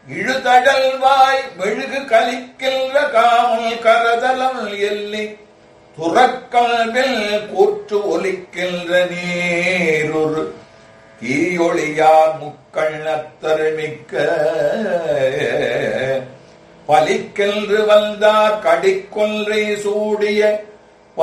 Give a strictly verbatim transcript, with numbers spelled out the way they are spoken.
இழுதடல் வாய் மெழுகு கலிக்கின்ற காமல் கரதலம் எல்லி துறக்கல்வில் கூற்று ஒலிக்கின்ற நீரொரு தீயொளியார் முக்கண்ணத்தருமிக்க பலிக்கென்று வந்தார் கடிக்கொன்றை சூடிய